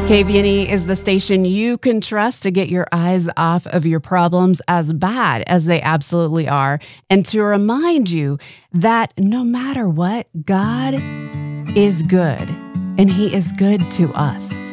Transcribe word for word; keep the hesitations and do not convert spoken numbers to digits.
K V N E is the station you can trust to get your eyes off of your problems, as bad as they absolutely are, and to remind you that no matter what, God is good, and He is good to us.